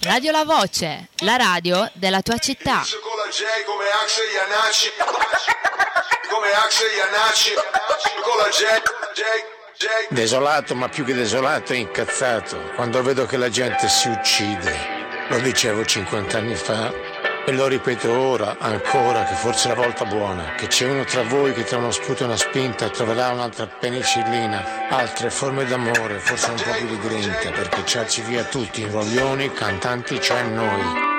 Radio La Voce, la radio della tua città. Con la J come Axel Iannacci. Come Axel Iannacci. Con la J. Desolato, ma più che desolato, incazzato quando vedo che la gente si uccide. Lo dicevo 50 anni fa e lo ripeto ora, ancora, che forse è la volta buona, che c'è uno tra voi che tra uno sputo e una spinta troverà un'altra penicillina, altre forme d'amore, forse un po' più di grinta, per cacciarci via tutti, imbroglioni, cantanti, cioè noi.